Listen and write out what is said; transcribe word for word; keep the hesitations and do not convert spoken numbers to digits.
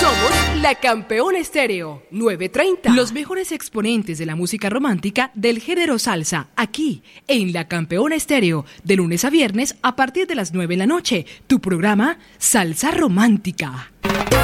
Somos La Campeona Estéreo, nueve treinta. Los mejores exponentes de la música romántica del género salsa, aquí, en La Campeona Estéreo, de lunes a viernes a partir de las nueve de la noche. Tu programa, Salsa Romántica.